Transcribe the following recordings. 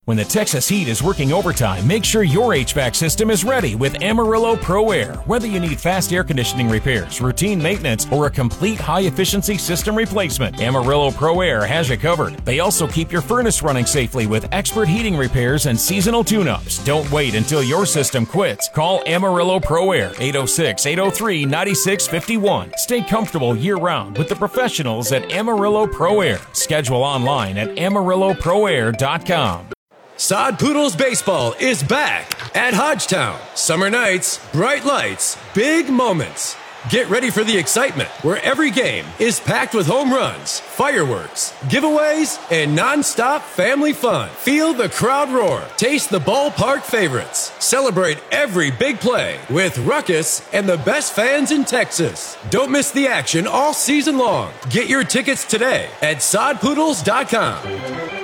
When the Texas heat is working overtime, make sure your HVAC system is ready with Amarillo Pro Air. Whether you need fast air conditioning repairs, routine maintenance, or a complete high-efficiency system replacement, Amarillo Pro Air has you covered. They also keep your furnace running safely with expert heating repairs and seasonal tune-ups. Don't wait until your system quits. Call Amarillo Pro Air, 806-803-9651. Stay comfortable year-round with the professionals at Amarillo Pro Air. Schedule online at AmarilloProAir.com. Sod Poodles Baseball is back at Hodgetown. Summer nights, bright lights, big moments. Get ready for the excitement where every game is packed with home runs, fireworks, giveaways, and nonstop family fun. Feel the crowd roar. Taste the ballpark favorites. Celebrate every big play with Ruckus and the best fans in Texas. Don't miss the action all season long. Get your tickets today at sodpoodles.com.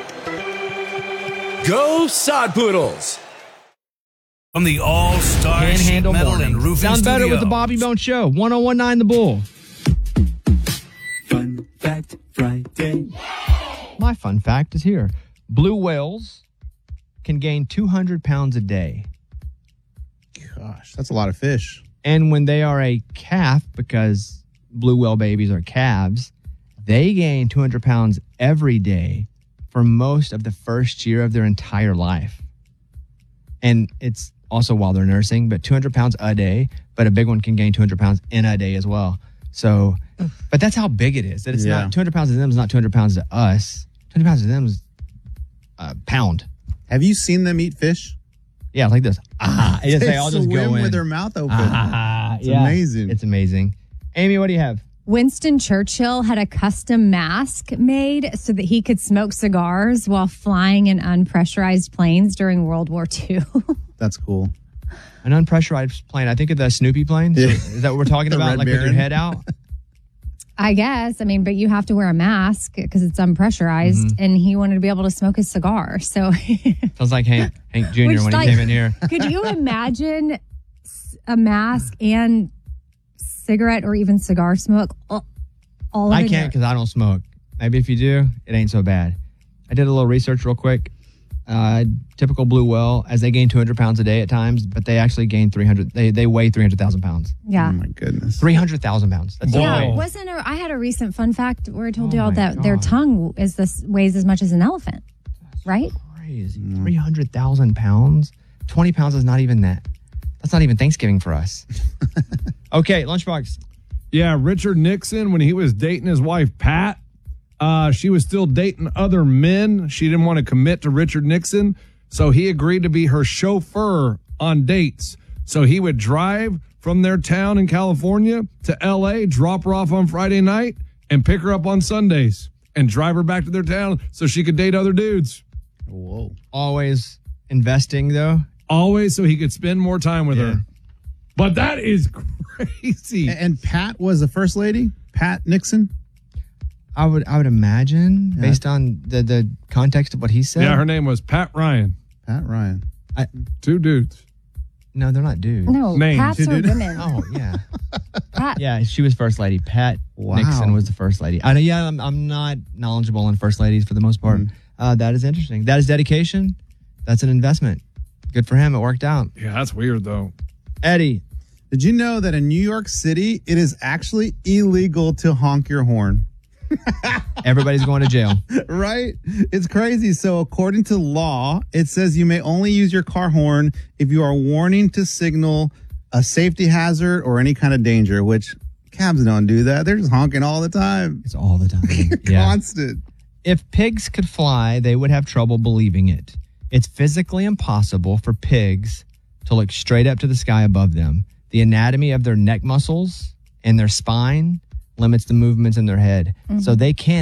Go Sod Poodles! From the All-Star Sheet Metal and Roofing Sound better Studio. with the Bobby Bones Show. 1019 The Bull. Fun Fact Friday. My fun fact is here. Blue whales can gain 200 pounds a day. Gosh, that's a lot of fish. And when they are a calf, because blue whale babies are calves, they gain 200 pounds every day for most of the first year of their entire life. And it's also while they're nursing, but 200 pounds a day, but a big one can gain 200 pounds in a day as well. So, but that's how big it is. That it's not 200 pounds to them is not 200 pounds to us. 200 pounds to them is a pound. Have you seen them eat fish? Yeah, like this. They all just go in with their mouth open. It's yeah. amazing. It's amazing. Amy, what do you have? Winston Churchill had a custom mask made so that he could smoke cigars while flying in unpressurized planes during World War II. That's cool. An unpressurized plane. I think of the Snoopy plane. So is that what we're talking about? Red Like Baron? with your head out? I guess. I mean, but you have to wear a mask because it's unpressurized, and he wanted to be able to smoke his cigar. So Sounds like Hank Jr. Which, when like, he came in here. could you imagine a mask and cigarette or even cigar smoke all I in can't your- because I don't smoke. Maybe if you do, it ain't so bad. I did a little research real quick. Typical blue whale, as they gain 200 pounds a day at times, but they actually gain 300. They weigh 300,000 pounds. Yeah. Oh my goodness. 300,000 pounds. That's Yeah, so wasn't there? I had a recent fun fact where I told Oh you all my that their God. tongue weighs as much as an elephant, right? crazy. 300,000 pounds. 20 pounds is not even that. That's not even Thanksgiving for us. Okay, Lunchbox. Yeah, Richard Nixon, when he was dating his wife, Pat, she was still dating other men. She didn't want to commit to Richard Nixon, so he agreed to be her chauffeur on dates. So he would drive from their town in California to L.A., drop her off on Friday night, and pick her up on Sundays and drive her back to their town so she could date other dudes. Whoa. Always investing, though. Always so he could spend more time with her. But that is crazy. And Pat was the first lady? Pat Nixon? I would imagine, based on the context of what he said. Yeah, her name was Pat Ryan. Pat Ryan. Two dudes. No, they're not dudes. No, Names. Pats are women. Oh, yeah. Pat. Yeah, she was first lady. Pat Nixon was the first lady. I'm not knowledgeable on first ladies for the most part. That is interesting. That is dedication. That's an investment. Good for him. It worked out. Yeah, that's weird, though. Eddie. Did you know that in New York City, it is actually illegal to honk your horn? Everybody's going to jail. Right? It's crazy. So according to law, it says you may only use your car horn if you are warning to signal a safety hazard or any kind of danger, which cabs don't do that. They're just honking all the time. It's all the time. Yeah. Constant. If pigs could fly, they would have trouble believing it. It's physically impossible for pigs to look straight up to the sky above them. The anatomy of their neck muscles and their spine limits the movements in their head. So they can't